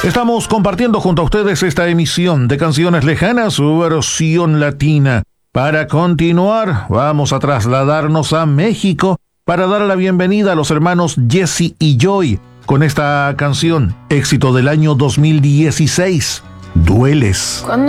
Estamos compartiendo junto a ustedes esta emisión de Canciones Lejanas, su versión latina. Para continuar, vamos a trasladarnos a México para dar la bienvenida a los hermanos Jesse y Joy con esta canción, éxito del año 2016, Dueles.